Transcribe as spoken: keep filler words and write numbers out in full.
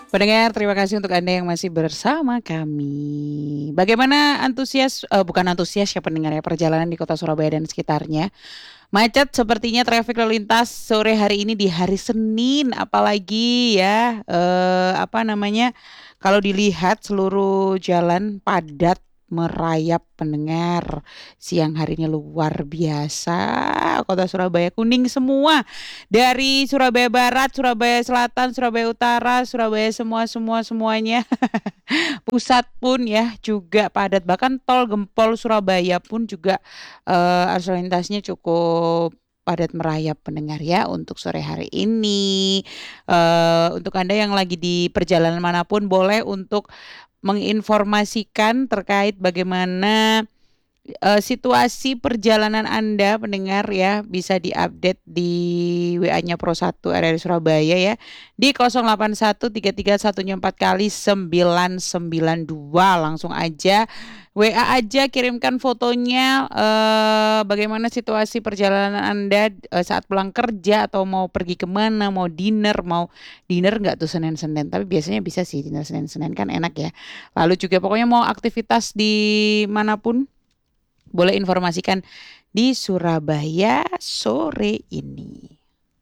Pendengar, terima kasih untuk Anda yang masih bersama kami. Bagaimana antusias, eh, bukan antusias ya pendengar ya, perjalanan di kota Surabaya dan sekitarnya. Macet sepertinya traffic lalu lintas sore hari ini di hari Senin, apalagi ya, eh, apa namanya, kalau dilihat seluruh jalan padat merayap pendengar. Siang harinya luar biasa, kota Surabaya kuning semua. Dari Surabaya Barat, Surabaya Selatan, Surabaya Utara, Surabaya semua semua semuanya. Pusat pun ya juga padat. Bahkan tol Gempol Surabaya pun juga eh, arus lalu lintasnya cukup padat merayap pendengar ya untuk sore hari ini. Eh, untuk Anda yang lagi di perjalanan manapun boleh untuk menginformasikan terkait bagaimana eh, situasi perjalanan Anda pendengar ya bisa diupdate di W A-nya Pro satu R R Surabaya ya di nol delapan satu tiga tiga satu empat kali sembilan sembilan dua langsung aja W A aja kirimkan fotonya eh, bagaimana situasi perjalanan Anda eh, saat pulang kerja atau mau pergi kemana mau dinner mau dinner nggak tuh Senin-Senin tapi biasanya bisa sih dinner Senin-Senin kan enak ya lalu juga pokoknya mau aktivitas di manapun boleh informasikan di Surabaya sore ini.